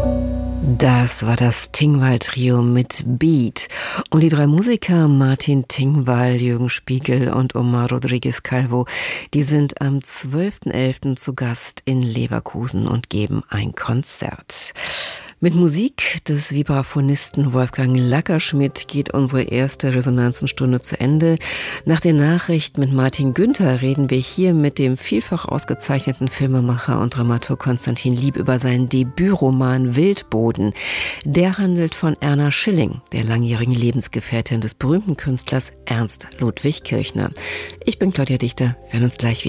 Das war das Tingwall-Trio mit Beat. Und die drei Musiker Martin Tingwall, Jürgen Spiegel und Omar Rodriguez Calvo, die sind am 12.11. zu Gast in Leverkusen und geben ein Konzert. Mit Musik des Vibraphonisten Wolfgang Lackerschmidt geht unsere erste Resonanzenstunde zu Ende. Nach den Nachrichten mit Martin Günther reden wir hier mit dem vielfach ausgezeichneten Filmemacher und Dramaturg Konstantin Lieb über seinen Debütroman Wildboden. Der handelt von Erna Schilling, der langjährigen Lebensgefährtin des berühmten Künstlers Ernst Ludwig Kirchner. Ich bin Claudia Dichter, wir hören uns gleich wieder.